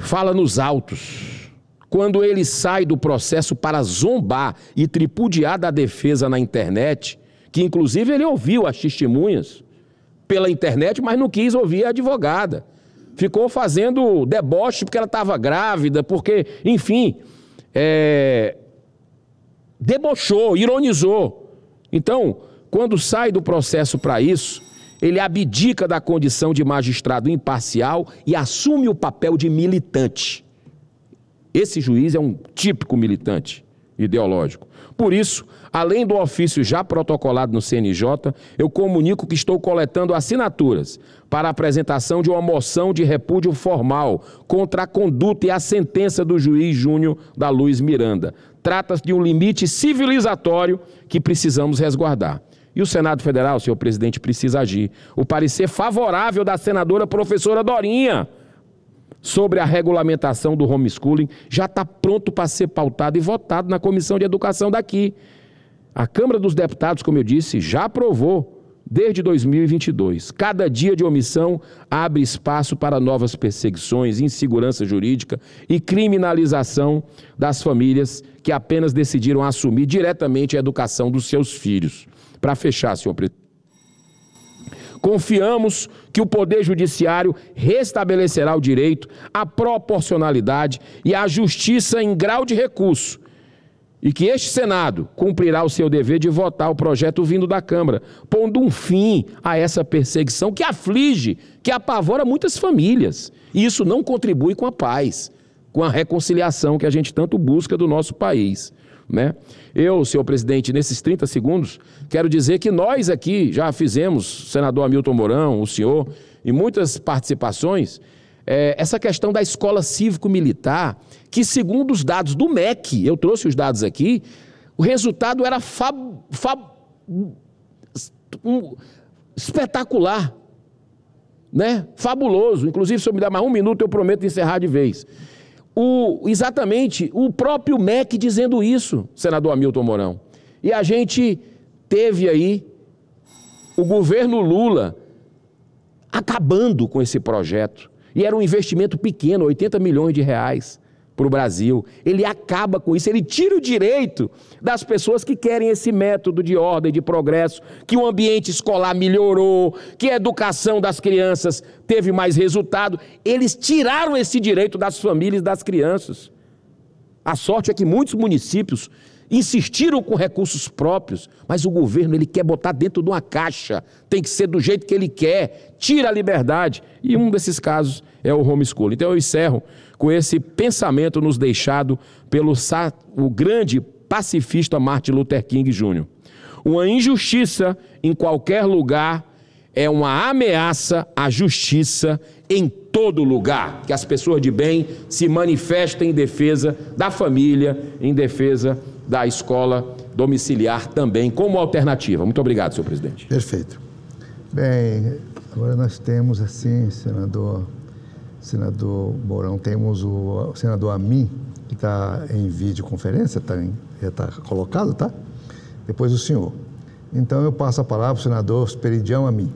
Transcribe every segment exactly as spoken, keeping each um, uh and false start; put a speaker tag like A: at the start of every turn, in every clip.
A: fala nos autos. Quando ele sai do processo para zombar e tripudiar da defesa na internet, que inclusive ele ouviu as testemunhas pela internet, mas não quis ouvir a advogada. Ficou fazendo deboche porque ela estava grávida, porque, enfim, é... debochou, ironizou. Então, quando sai do processo para isso, ele abdica da condição de magistrado imparcial e assume o papel de militante. Esse juiz é um típico militante ideológico. Por isso, além do ofício já protocolado no C N J, eu comunico que estou coletando assinaturas para a apresentação de uma moção de repúdio formal contra a conduta e a sentença do juiz Júnior da Luz Miranda. Trata-se de um limite civilizatório que precisamos resguardar. E o Senado Federal, senhor presidente, precisa agir. O parecer favorável da senadora professora Dorinha sobre a regulamentação do homeschooling já está pronto para ser pautado e votado na Comissão de Educação daqui. A Câmara dos Deputados, como eu disse, já aprovou desde dois mil e vinte e dois. Cada dia de omissão abre espaço para novas perseguições, insegurança jurídica e criminalização das famílias que apenas decidiram assumir diretamente a educação dos seus filhos. Para fechar, senhor presidente, confiamos que o Poder Judiciário restabelecerá o direito, a proporcionalidade e a justiça em grau de recurso, e que este Senado cumprirá o seu dever de votar o projeto vindo da Câmara, pondo um fim a essa perseguição que aflige, que apavora muitas famílias. E isso não contribui com a paz, com a reconciliação que a gente tanto busca do nosso país, né? Eu, senhor presidente, nesses trinta segundos, quero dizer que nós aqui já fizemos, senador Hamilton Mourão, o senhor, e muitas participações, é, essa questão da escola cívico-militar, que segundo os dados do M E C, eu trouxe os dados aqui, o resultado era fab, fab, um, espetacular, né? Fabuloso. Inclusive, se eu me der mais um minuto, eu prometo encerrar de vez. O, exatamente, o próprio M E C dizendo isso, senador Hamilton Mourão. E a gente teve aí o governo Lula acabando com esse projeto. E era um investimento pequeno, oitenta milhões de reais para o Brasil. Ele acaba com isso, ele tira o direito das pessoas que querem esse método de ordem, de progresso, que o ambiente escolar melhorou, que a educação das crianças teve mais resultado. Eles tiraram esse direito das famílias e das crianças. A sorte é que muitos municípios insistiram com recursos próprios, mas o governo ele quer botar dentro de uma caixa, tem que ser do jeito que ele quer, tira a liberdade, e um desses casos é o homeschooling. Então eu encerro com esse pensamento nos deixado pelo o grande pacifista Martin Luther King Júnior Uma injustiça em qualquer lugar é uma ameaça à justiça em todo lugar. Que as pessoas de bem se manifestem em defesa da família, em defesa da escola domiciliar também, como alternativa. Muito obrigado, senhor presidente.
B: Perfeito. Bem, agora nós temos assim, senador, senador Mourão, temos o senador Amin, que está em videoconferência, tá em, já está colocado, tá? Depois o senhor. Então eu passo a palavra para o senador Esperidião Amin.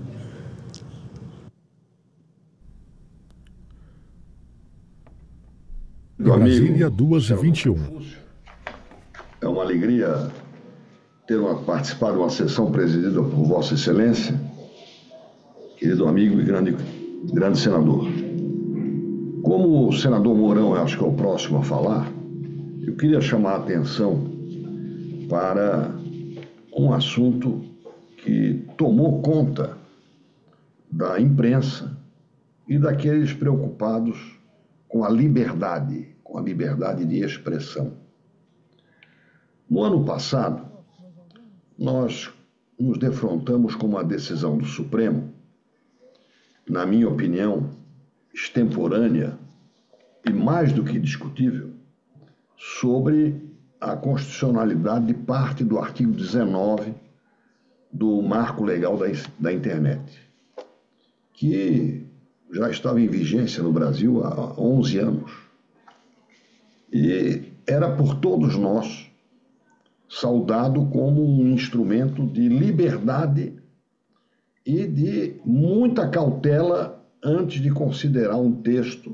C: Brasília, duas e vinte e um.
D: É uma alegria ter uma, participado de uma sessão presidida por Vossa Excelência, querido amigo e grande, grande senador. Como o senador Mourão, eu acho que é o próximo a falar, eu queria chamar a atenção para um assunto que tomou conta da imprensa e daqueles preocupados com a liberdade, com a liberdade de expressão. No ano passado, nós nos defrontamos com uma decisão do Supremo, na minha opinião, extemporânea e mais do que discutível, sobre a constitucionalidade de parte do artigo dezenove do Marco Legal da, da Internet, que já estava em vigência no Brasil há onze anos. E era por todos nós saudado como um instrumento de liberdade e de muita cautela antes de considerar um texto